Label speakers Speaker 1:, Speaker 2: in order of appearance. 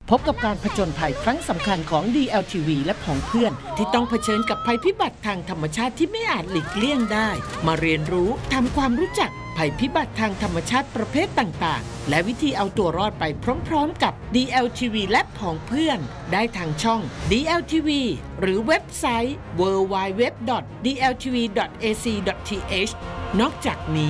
Speaker 1: พบกับการผจญภัยครั้งสำคัญของ DLTV และของเพื่อนที่ต้องเผชิญกับภัยพิบัติทางธรรมชาติที่ไม่อาจหลีกเลี่ยงได้มาเรียนรู้ทำความรู้จักภัยพิบัติทางธรรมชาติประเภทต่างๆและวิธีเอาตัวรอดไปพร้อมๆกับ DLTV และของเพื่อนได้ทางช่อง DLTV หรือเว็บไซต์ www.dltv.ac.th นอกจากนี้